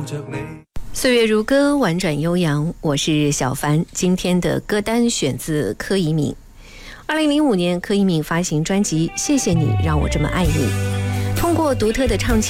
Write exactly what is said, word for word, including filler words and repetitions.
岁月如歌，婉转悠扬。我是小凡，今天的歌单选自柯以敏。二零零五年，柯以敏发行专辑《谢谢你让我这么爱你》，通过独特的唱腔